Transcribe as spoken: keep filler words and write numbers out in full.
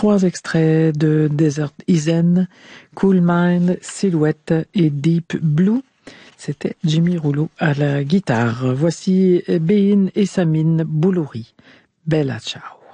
trois extraits de Desert Island, Cool Mind, Silhouette et Deep Blue. C'était Jimmy Rouleau à la guitare. Voici Bein et Samine Boulouri. Bella ciao.